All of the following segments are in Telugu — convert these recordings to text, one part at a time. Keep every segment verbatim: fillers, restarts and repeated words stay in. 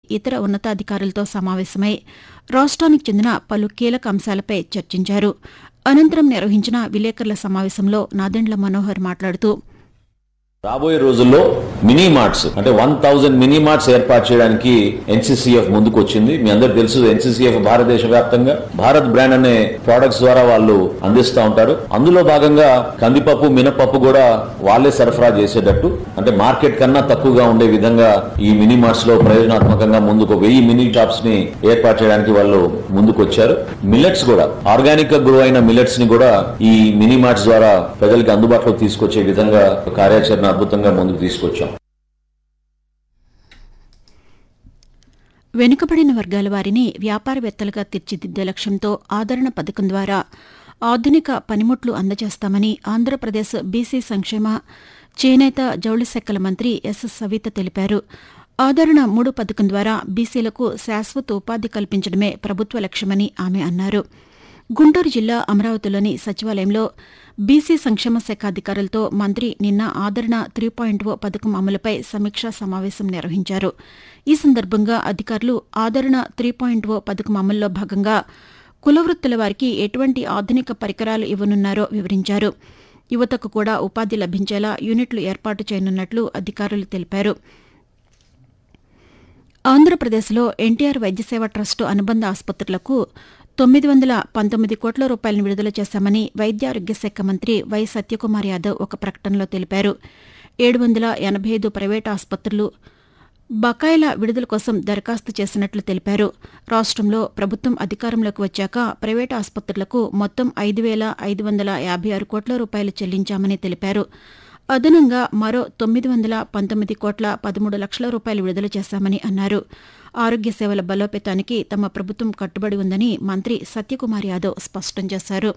ఇతర ఉన్నతాధికారులతో సమావేశమై రాష్ట్రానికి చెందిన పలు కీలక అంశాలపై చర్చించారు. అనంతరం నిర్వహించిన విలేకరుల సమావేశంలో నాదెండ్ల మనోహర్ మాట్లాడుతూ రాబోయే రోజుల్లో మినీ మార్ట్స్ అంటే వన్ థౌజండ్ మినీ మార్ట్స్ ఏర్పాటు చేయడానికి ఎన్సీసీఎఫ్ ముందుకు వచ్చింది. మీ అందరికి తెలుసు ఎన్సీసీఎఫ్ భారతదేశ వ్యాప్తంగా భారత్ బ్రాండ్ అనే ప్రొడక్ట్స్ ద్వారా వాళ్ళు అందిస్తూ ఉంటారు. అందులో భాగంగా కందిపప్పు, మినపప్పు కూడా వాళ్లే సరఫరా చేసేటట్టు అంటే మార్కెట్ కన్నా తక్కువగా ఉండే విధంగా ఈ మినీ మార్ట్స్ లో ప్రయోజనాత్మకంగా ముందుకు వెయ్యి మినీ షాప్స్ ని ఏర్పాటు చేయడానికి వాళ్ళు ముందుకు వచ్చారు. మిల్లెట్స్ కూడా ఆర్గానిక్ గా గ్రో అయిన మిల్లెట్స్ ని కూడా ఈ మినీ మార్ట్స్ ద్వారా ప్రజలకు అందుబాటులో తీసుకొచ్చే విధంగా కార్యాచరణ అద్భుతంగా ముందుకు తీసుకొచ్చాం. వెనుకబడిన వర్గాల వారిని వ్యాపారవేత్తలుగా తీర్చిదిద్దే లక్ష్యంతో ఆదరణ పథకం ద్వారా ఆధునిక పనిముట్లు అందజేస్తామని ఆంధ్రప్రదేశ్ బీసీ సంక్షేమ, చేనేత, జౌళి శాఖల మంత్రి ఎస్ సవిత తెలిపారు. ఆదరణ మూడు పథకం ద్వారా బీసీలకు శాశ్వత ఉపాధి కల్పించడమే ప్రభుత్వ లక్ష్యమని ఆమె అన్నారు. గుంటూరు జిల్లా అమరావతిలోని సచివాలయంలో బీసీ సంక్షేమ శాఖ అధికారులతో మంత్రి నిన్న ఆదరణ త్రీ పాయింట్ ఓ పథకం అమలుపై సమీక్షా సమావేశం నిర్వహించారు. ఈ సందర్భంగా అధికారులు ఆదరణ త్రీ పాయింట్ ఓ పథకం అమల్లో భాగంగా కులవృత్తుల వారికి ఎటువంటి ఆధునిక పరికరాలు ఇవ్వనున్నారో వివరించారు. యువతకు కూడా ఉపాధి లభించేలా యూనిట్లు ఏర్పాటు చేయనున్నట్లు అధికారులు తెలిపారు. ఆంధ్రప్రదేశ్లో ఎన్టీఆర్ వైద్యసేవ ట్రస్టు అనుబంధ ఆసుపత్రులకు తొమ్మిది వందల పంతొమ్మిది కోట్ల రూపాయలను విడుదల చేశామని వైద్య ఆరోగ్య శాఖ మంత్రి వై సత్యకుమార్ యాదవ్ ఒక ప్రకటనలో తెలిపారు. ఏడు వందల ఎనభై ఐదు ప్రైవేటు ఆసుపత్రులు బకాయిల విడుదల కోసం దరఖాస్తు చేసినట్లు తెలిపారు. రాష్ట్రంలో ప్రభుత్వం అధికారంలోకి వచ్చాక ప్రైవేటు ఆసుపత్రులకు మొత్తం ఐదు వేల ఐదు వందల యాభై ఆరు కోట్ల రూపాయలు చెల్లించామని తెలిపారు. అదనంగా మరో తొమ్మిది వందల పంతొమ్మిది కోట్ల పదమూడు లక్షల రూపాయలు విడుదల చేశామని అన్నారు. ఆరోగ్య సేవల బలోపేతానికి తమ ప్రభుత్వం కట్టుబడి ఉందని మంత్రి సత్యకుమార్ యాదవ్ స్పష్టం చేశారు.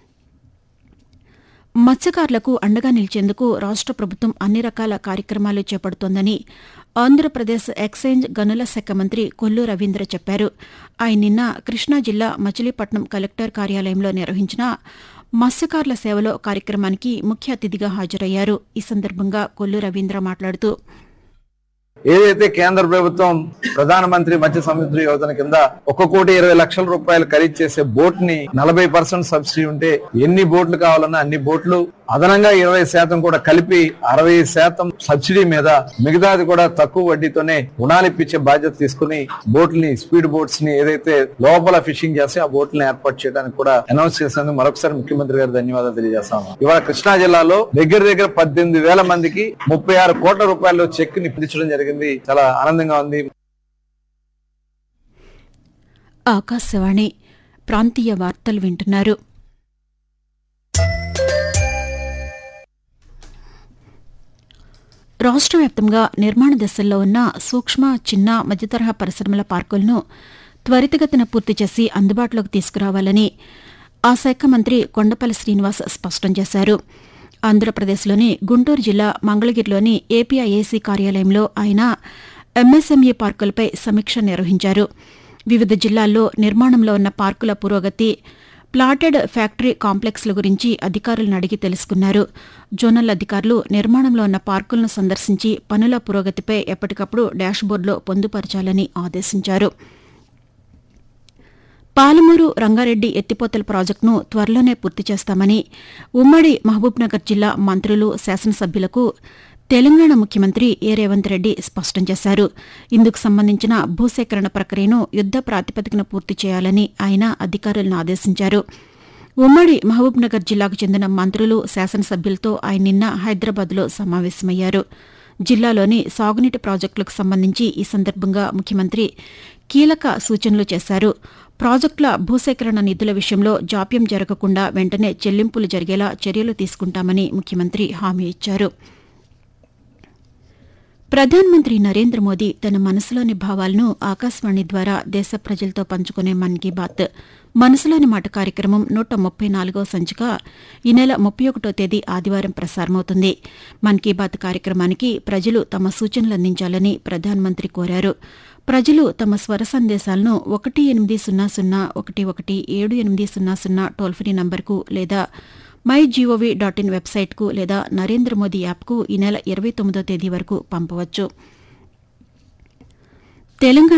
మత్స్యకారులకు అండగా నిలిచేందుకు రాష్ట ప్రభుత్వం అన్ని రకాల కార్యక్రమాలు చేపడుతోందని ఆంధ్రప్రదేశ్ ఎక్సైజ్ గనుల శాఖ మంత్రి కొల్లు రవీంద్ర చెప్పారు. ఆయన నిన్న కృష్ణా జిల్లా మచిలీపట్నం కలెక్టర్ కార్యాలయంలో నిర్వహించిన మత్స్యకారుల సేవలో కార్యక్రమానికి ముఖ్య అతిథిగా హాజరయ్యారు. ఈ సందర్భంగా కొల్లు రవీంద్ర మాట్లాడుతూ ఏదైతే కేంద్ర ప్రభుత్వం ప్రధానమంత్రి మత్స్య సముద్ర యోజన కింద ఒక కోటి ఇరవై లక్షల రూపాయలు ఖరీదు చేసే బోట్ ని నలభై పర్సెంట్ సబ్సిడీ ఉంటే ఎన్ని బోట్లు కావాలన్నా అన్ని బోట్లు అదనంగా ఇరవై శాతం కూడా కలిపి అరవై శాతం సబ్సిడీ మీద మిగతాది కూడా తక్కువ వడ్డీతోనే రుణాలు ఇప్పించే బాధ్యత తీసుకుని బోట్లని స్పీడ్ బోట్స్ ని ఏదైతే లోపల ఫిషింగ్ చేస్తే ఆ బోట్లను ఏర్పాటు చేయడానికి కూడా అనౌన్స్ చేసేందుకు మరొకసారి ముఖ్యమంత్రి గారు ధన్యవాదాలు తెలియజేస్తాము. ఇవాళ కృష్ణా జిల్లాలో దగ్గర దగ్గర పద్దెనిమిది వేల మందికి ముప్పై ఆరు కోట్ల రూపాయల చెక్ ని పిలిచడం జరిగింది. చాలా ఆనందంగా ఉంది. ఆకాశవాణి ప్రాంతీయ వార్తలు వింటున్నారు. రాష్ట్ర వ్యాప్తంగా నిర్మాణ దశల్లో ఉన్న సూక్ష్మ, చిన్న, మధ్యతరహా పరిశ్రమల పార్కులను త్వరితగతిన పూర్తి చేసి అందుబాటులోకి తీసుకురావాలని ఆ శాఖ మంత్రి కొండపల్లి శ్రీనివాస్ స్పష్టం చేశారు. ఆంధ్రప్రదేశ్లోని గుంటూరు జిల్లా మంగళగిరిలోని ఏపీఐఏసీ కార్యాలయంలో ఆయన ఎంఎస్ఎంఈ పార్కులపై సమీక్ష నిర్వహించారు. వివిధ జిల్లాల్లో నిర్మాణంలో ఉన్న పార్కుల పురోగతి, ప్లాటెడ్ ఫ్యాక్టరీ కాంప్లెక్స్ల గురించి అధికారులను అడిగి తెలుసుకున్నారు. జోనల్ అధికారులు నిర్మాణంలో ఉన్న పార్కులను సందర్శించి పనుల పురోగతిపై ఎప్పటికప్పుడు డాష్బోర్డులో పొందుపరచాలని ఆదేశించారు. పాలమూరు రంగారెడ్డి ఎత్తిపోతల ప్రాజెక్టును త్వరలోనే పూర్తి చేస్తామని ఉమ్మడి మహబూబ్నగర్ జిల్లా మంత్రులు, శాసనసభ్యులకు తెలంగాణ ముఖ్యమంత్రి ఏ రేవంత్ రెడ్డి స్పష్టం చేశారు. ఇందుకు సంబంధించిన భూసేకరణ ప్రక్రియను యుద్ద ప్రాతిపదికన పూర్తి చేయాలని ఆయన అధికారులను ఆదేశించారు. ఉమ్మడి మహబూబ్నగర్ జిల్లాకు చెందిన మంత్రులు, శాసనసభ్యులతో ఆయన నిన్న హైదరాబాద్లో సమావేశమయ్యారు. జిల్లాలోని సాగునీటి ప్రాజెక్టులకు సంబంధించి ఈ సందర్భంగా ముఖ్యమంత్రి కీలక సూచనలు చేశారు. ప్రాజెక్టుల భూసేకరణ నిధుల విషయంలో జాప్యం జరగకుండా వెంటనే చెల్లింపులు జరిగేలా చర్యలు తీసుకుంటామని ముఖ్యమంత్రి హామీ ఇచ్చారు. ప్రధానమంత్రి నరేంద్ర మోదీ తన మనసులోని భావాలను ఆకాశవాణి ద్వారా దేశ ప్రజలతో పంచుకునే మన్ కీ బాత్ మనసులోని మాట కార్యక్రమం నూట ముప్పై నాలుగవ సంచిక ఈ నెల ముప్పై ఒకటో తేదీ ఆదివారం ప్రసారమవుతుంది. మన్ కీ బాత్ కార్యక్రమానికి ప్రజలు తమ సూచనలు అందించాలని ప్రధానమంత్రి కోరారు. ప్రజలు తమ స్వర సందేశాలను ఒకటి ఎనిమిది సున్నా సున్నా ఒకటి ఒకటి ఏడు ఎనిమిది సున్నా సున్నా టోల్ ఫ్రీ నంబర్కు లేదా మై జీఓవీ డాట్ ఇన్ వెబ్సైట్కు లేదా నరేంద్ర మోదీ యాప్కు ఈ నెల ఇరవై తొమ్మిదో తేదీ వరకు పంపవచ్చు. తెలంగాణ